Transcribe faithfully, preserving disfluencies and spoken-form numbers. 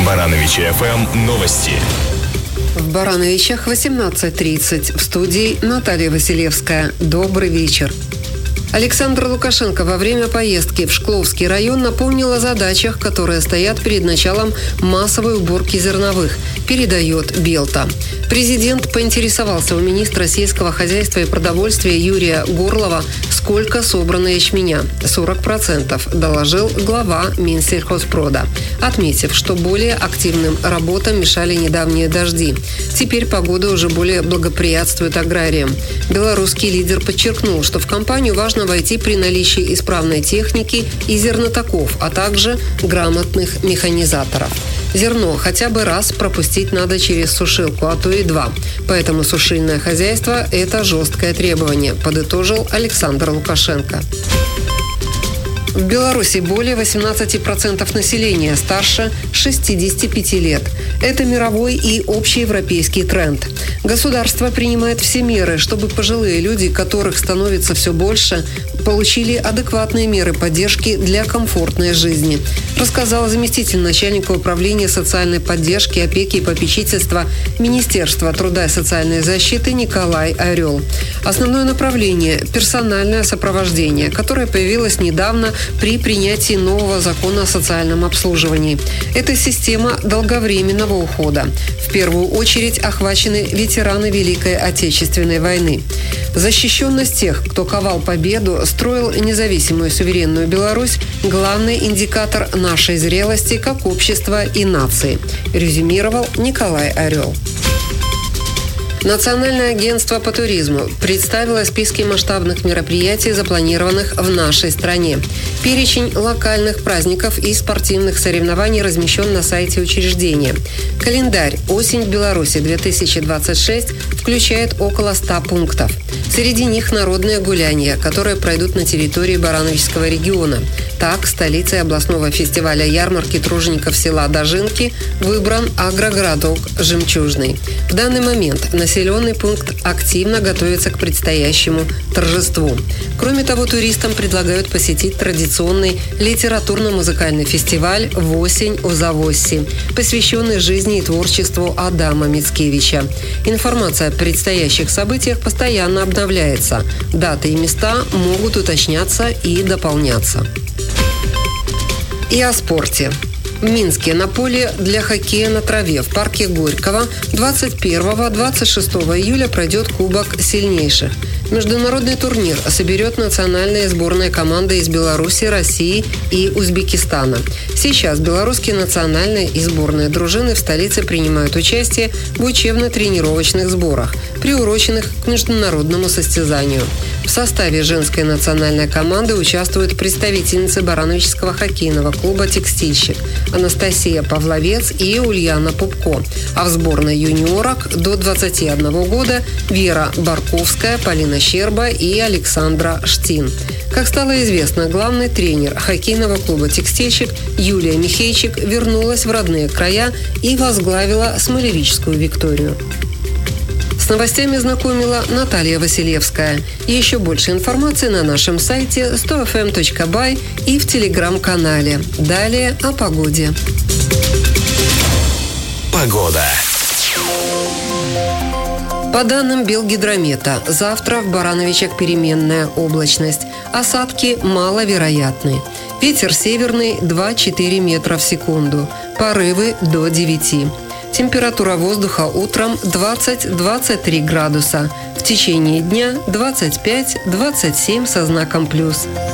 Барановичи эф эм новости. В Барановичах восемнадцать тридцать. В студии Наталья Василевская. Добрый вечер. Александр Лукашенко во время поездки в Шкловский район напомнил о задачах, которые стоят перед началом массовой уборки зерновых, передает Белта. Президент поинтересовался у министра сельского хозяйства и продовольствия Юрия Горлова, сколько собрано ячменя. сорок процентов, доложил глава Минсельхозпрода, отметив, что более активным работам мешали недавние дожди. Теперь погода уже более благоприятствует аграриям. Белорусский лидер подчеркнул, что в кампанию важно войти при наличии исправной техники и зернотоков, а также грамотных механизаторов. Зерно хотя бы раз пропустить надо через сушилку, а то и два. Поэтому сушильное хозяйство – это жесткое требование, подытожил Александр Лукашенко. В Беларуси более восемнадцати процентов населения старше шестидесяти пяти лет. Это мировой и общеевропейский тренд. Государство принимает все меры, чтобы пожилые люди, которых становится все больше, получили адекватные меры поддержки для комфортной жизни, рассказал заместитель начальника управления социальной поддержки, опеки и попечительства Министерства труда и социальной защиты Николай Орел. Основное направление – персональное сопровождение, которое появилось недавно при принятии нового закона о социальном обслуживании. Это система долговременного ухода. В первую очередь охвачены ветераны Великой Отечественной войны. Защищенность тех, кто ковал победу, строил независимую суверенную Беларусь – главный индикатор нашей зрелости как общества и нации, резюмировал Николай Орел. Национальное агентство по туризму представило списки масштабных мероприятий, запланированных в нашей стране. Перечень локальных праздников и спортивных соревнований размещен на сайте учреждения. Календарь «Осень в Беларуси-две тысячи двадцать шесть» включает около ста пунктов. Среди них народные гуляния, которые пройдут на территории Барановичского региона. Так, столицей областного фестиваля ярмарки тружеников села Дожинки выбран агрогородок Жемчужный. В данный момент населенный пункт активно готовится к предстоящему торжеству. Кроме того, туристам предлагают посетить традиционный литературно-музыкальный фестиваль «Восень у Завосси», посвященный жизни и творчеству Адама Мицкевича. Информация о предстоящих событиях постоянно обновляется. Даты и места могут уточняться и дополняться. И о спорте. В Минске на поле для хоккея на траве в парке Горького двадцать первого — двадцать шестого июля пройдет Кубок сильнейших. Международный турнир соберет национальные сборные команды из Беларуси, России и Узбекистана. Сейчас белорусские национальные и сборные дружины в столице принимают участие в учебно-тренировочных сборах, приуроченных к международному состязанию. В составе женской национальной команды участвуют представительницы Барановичского хоккейного клуба «Текстильщик» Анастасия Павловец и Ульяна Пупко, а в сборной юниорок до двадцати одного года Вера Барковская, Полина Щерба и Александра Штин. Как стало известно, главный тренер хоккейного клуба «Текстильщик» Юлия Михейчик вернулась в родные края и возглавила Смолевическую Викторию. С новостями знакомила Наталья Василевская. Еще больше информации на нашем сайте сто эф эм точка бай и в телеграм-канале. Далее о погоде. Погода. По данным Белгидромета, завтра в Барановичах переменная облачность. Осадки маловероятны. Ветер северный два-четыре метра в секунду. Порывы до девяти. Температура воздуха утром двадцать — двадцать три градуса. В течение дня двадцать пять — двадцать семь со знаком плюс.